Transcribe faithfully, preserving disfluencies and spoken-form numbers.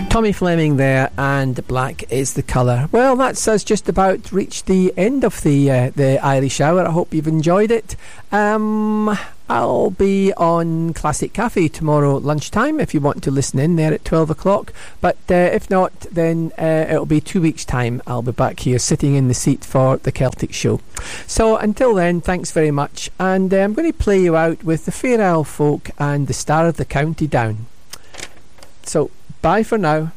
Tommy Fleming there, and Black is the Colour. Well, that's us just about reached the end of the uh, the Irish Hour. I hope you've enjoyed it. Um, I'll be on Classic Cafe tomorrow lunchtime if you want to listen in there at twelve o'clock. But uh, if not, then uh, it'll be two weeks' time. I'll be back here sitting in the seat for the Celtic Show. So until then, thanks very much. And uh, I'm going to play you out with the Fair Isle Folk and the Star of the County Down. So bye for now.